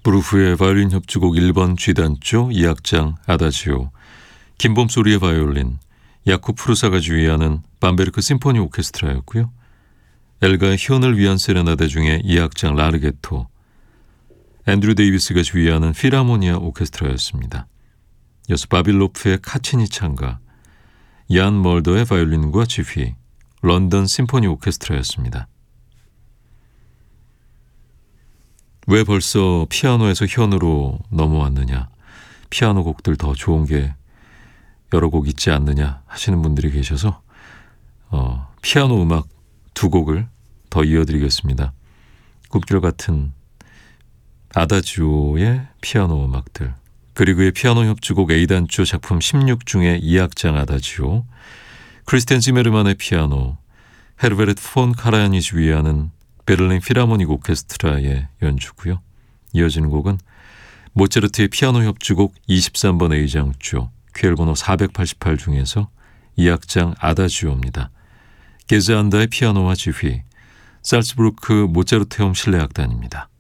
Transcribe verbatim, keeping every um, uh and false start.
브루프의 바이올린 협주곡 일 번 G단조 이 악장 아다지오, 김범소리의 바이올린, 야쿠 프루사가 지휘하는 밤베르크 심포니 오케스트라였고요. 엘가의 현을 위한 세레나데 중에 이 악장 라르게토, 앤드류 데이비스가 지휘하는 필하모니아 오케스트라였습니다. 이어서 바빌로프의 카치니 찬가, 얀 멀더의 바이올린과 지휘, 런던 심포니 오케스트라였습니다. 왜 벌써 피아노에서 현으로 넘어왔느냐, 피아노 곡들 더 좋은 게 여러 곡 있지 않느냐 하시는 분들이 계셔서 어, 피아노 음악 두 곡을 더 이어드리겠습니다. 꿈길 같은 아다지오의 피아노 음악들, 그리그의 피아노 협주곡 A단조 작품 십육 중의 이 악장 아다지오, 크리스텐 지메르만의 피아노, 헤르베르트 폰 카라얀이 지휘하는 베를린 필하모닉 오케스트라의 연주고요. 이어지는 곡은 모차르트의 피아노 협주곡 이십삼 번 A장조 퀘일번호 사백팔십팔 중에서 이 악장 아다지오입니다. 게즈안다의 피아노와 지휘, 살츠부르크 모차르테움 실내악단입니다.